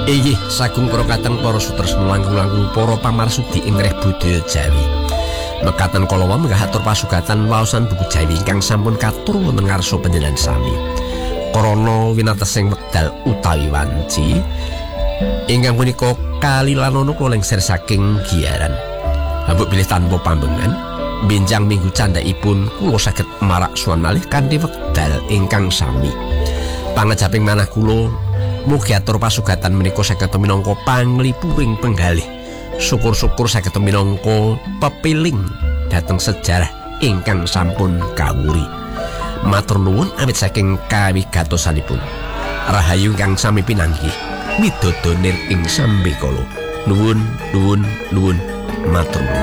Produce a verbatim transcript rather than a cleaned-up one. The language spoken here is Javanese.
Inggih sagung para kateng para sutresna langkung-langkung para pamarsudi ing reh budaya Jawi. Mekaten kala wau hatur pasugatan waosan buku Jawi ingkang sampun katur wonten ngarsa panjenengan sami. Krana winatesing wekdal utawi wanci ingkang punika kalilanana kula lengser saking giyaran. Hambuk bilih tanpa pambengan benjang minggu candhaipun kula saged marak suwan malih kanthi wekdal ingkang sami. Pangajaping manah kula mugi atur pasugatan menika saged minangka panglipuring penggalih. Syukur-syukur saged minangka pepiling dhateng sejarah ingkang sampun kawuri. Matur nuwun awit saking kawigatosanipun. Rahayu ingkang sami pinanggih midodonir ing sambekala. Nuwun, nuwun, nuwun, matur nuwun.